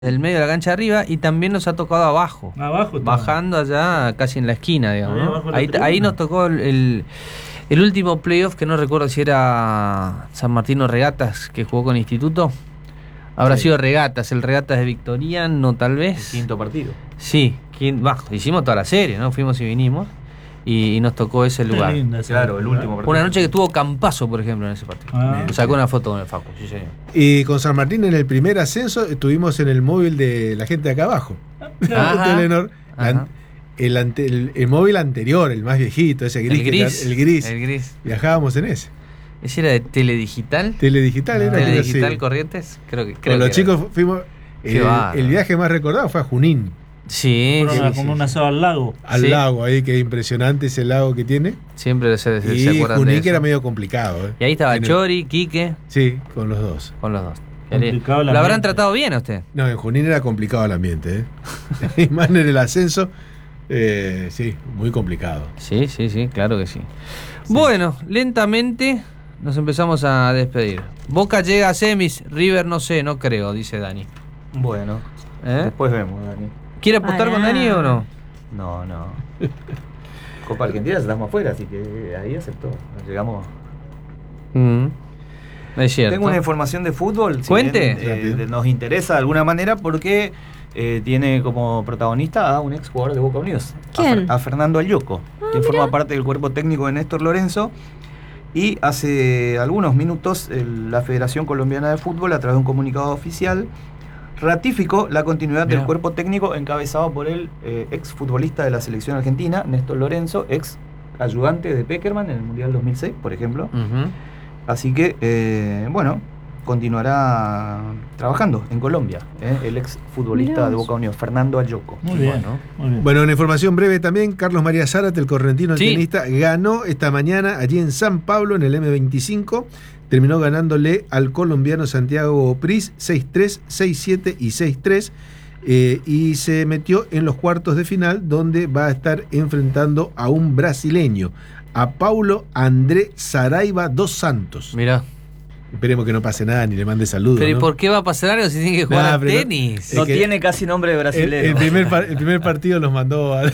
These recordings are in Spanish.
del medio de la cancha arriba y también nos ha tocado abajo. Abajo está. Bajando allá casi en la esquina, digamos, ¿no? Abajo de la Ahí tribuna. nos tocó el último playoff, que no recuerdo si era San Martín o Regatas, que jugó con Instituto. Habrá sido Regatas, el Regatas de Victoriano, tal vez. El quinto partido. Sí, hicimos toda la serie, ¿no? Fuimos y vinimos. Y nos tocó ese lugar. Qué linda esa Claro, el lugar. último partido. Una noche que tuvo Campazo, por ejemplo, en ese partido. Ah. Sacó una foto con el Facu, sí, señor. Y con San Martín en el primer ascenso estuvimos en el móvil de la gente de acá abajo. Ajá. Telenor. Ajá. El móvil anterior, el más viejito, ese gris. El gris. Viajábamos en ese. ¿Ese era de Teledigital? Teledigital era. ¿Teledigital sí. Corrientes? Creo Con que los era. chicos fuimos. Qué bárbaro. El viaje más recordado fue a Junín, Sí, Fueron sí, como sí. un asado al lago. al Sí. lago ahí, que es impresionante ese lago que tiene. Siempre se Y acuerdan de Junín, eso. que era medio complicado. Y ahí estaba En el- Chori, Quique, Sí, con los dos. con los dos. Complicado el ¿Lo habrán ambiente. tratado bien a usted? No, en Junín era complicado el ambiente, Y más en el ascenso, sí, muy complicado. Sí, claro que sí. Bueno, lentamente nos empezamos a despedir. Boca llega a semis, River no sé, no creo, dice Dani. Bueno, ¿Eh? después vemos, Dani. ¿Quiere apostar con Dani o no? No. Copa Argentina estamos afuera, así que ahí aceptó. Llegamos. Es cierto. Tengo una información de fútbol. si Cuente. bien, nos interesa de alguna manera porque tiene como protagonista a un ex jugador de Boca Unidos. ¿Quién? A Fernando Alioco, que forma parte del cuerpo técnico de Néstor Lorenzo. Y hace algunos minutos la Federación Colombiana de Fútbol, a través de un comunicado oficial, ratificó la continuidad del cuerpo técnico encabezado por el ex futbolista de la selección argentina, Néstor Lorenzo, ex ayudante de Pekerman en el Mundial 2006, por ejemplo. Ujú. Así que, continuará trabajando en Colombia, el ex futbolista Mirá de vos. Boca Unidos, Fernando Alioco. Muy bien, Bueno. muy bien. Bueno, una información breve también. Carlos María Zárate, el correntino, el Sí. tenista, ganó esta mañana allí en San Pablo, en el M25. Terminó ganándole al colombiano Santiago Pris 6-3, 6-7 y 6-3. Y se metió en los cuartos de final, donde va a estar enfrentando a un brasileño, a Paulo André Saraiva dos Santos. Mirá. Esperemos que no pase nada ni le mande saludos. Pero ¿y ¿no? por qué va a pasar algo si tiene que jugar Nah, al pero- tenis? No Es que tiene casi nombre de brasileño. El primer partido los mandó a...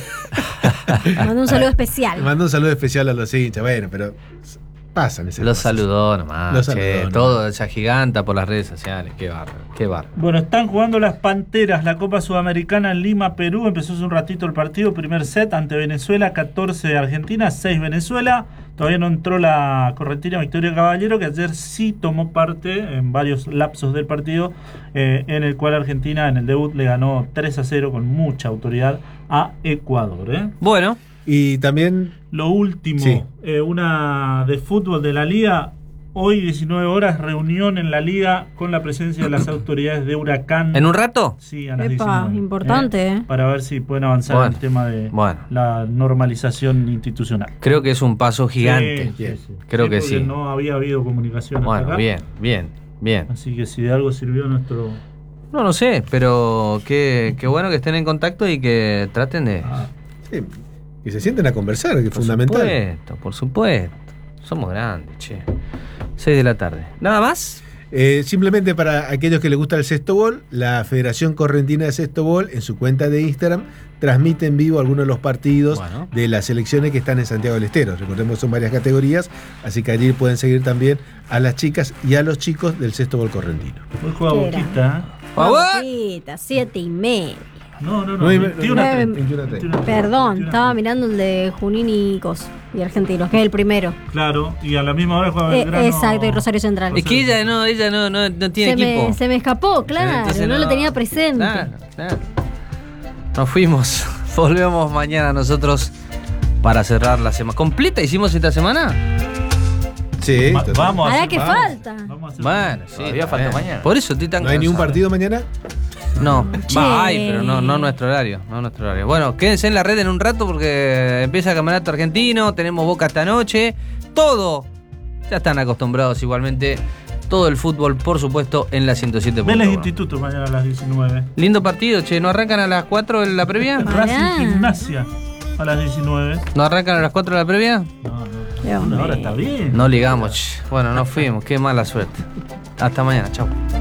Mandó un saludo especial. Mandó un saludo especial a los hinchas. Bueno, pero pasan esas Los cosas. saludó nomás. Los che, saludó nomás. todo esa giganta por las redes sociales. Qué bárbaro, qué bárbaro. Bueno, están jugando las Panteras, la Copa Sudamericana en Lima, Perú. Empezó hace un ratito el partido, primer set ante Venezuela, 14 Argentina, 6 Venezuela. Todavía no entró la correntina Victoria Caballero, que ayer sí tomó parte en varios lapsos del partido, en el cual Argentina en el debut le ganó 3-0 con mucha autoridad a Ecuador. Bueno, Y también, Lo último, Sí. Una de fútbol de la Liga. Hoy, 19 horas, reunión en la Liga con la presencia de las autoridades de Huracán. ¿en un rato? Sí, a las Epa, 19. importante, Para ver si pueden avanzar en Bueno, el tema de bueno. la normalización institucional. Creo que es un paso gigante. Creo que porque sí. no había habido comunicación hasta Bueno, acá. bien. Así que si de algo sirvió nuestro... No lo sé, pero qué bueno que estén en contacto y que traten de... sí, que se sienten a conversar, que es fundamental. Por supuesto. Somos grandes, che. 6 de la tarde. ¿Nada más? Simplemente para aquellos que les gusta el sextobol, la Federación Correntina de Sextobol en su cuenta de Instagram transmite en vivo algunos de los partidos Bueno. de las selecciones que están en Santiago del Estero. Recordemos que son varias categorías, así que allí pueden seguir también a las chicas y a los chicos del sextobol correntino. Hoy juega Qué Boquita. Boquita, 7:30. No, 21:30. 21:30. Perdón, estaba mirando el de Junín y Argentinos, que es el primero. Claro, y a la misma hora juega Belgrano. Exacto, y Rosario Central. Es que ella no tiene equipo. Se me escapó, claro, Entonces no lo tenía presente. Claro. Nos fuimos. Volvemos mañana nosotros para cerrar la semana. ¿Completa hicimos esta semana? Sí, Vamos a Ahora hacer- que falta. vamos a hacer- Bueno, sí. Todavía está falta bien. mañana. Por eso estoy tan ¿no hay ni un cansado. partido mañana? No, Che. hay, pero no nuestro horario, no nuestro horario. Bueno, quédense en la red en un rato porque empieza el campeonato argentino, tenemos Boca esta noche, todo. Ya están acostumbrados igualmente. Todo el fútbol, por supuesto, en la 107.1. Vélez Instituto mañana a las 19. Lindo partido, che, ¿no arrancan a las 4 en la previa? Pará. Racing Gimnasia a las 19. ¿No arrancan a las 4 de la previa? No, una hora está bien. No ligamos, che. Bueno, nos fuimos, qué mala suerte. Hasta mañana, chau.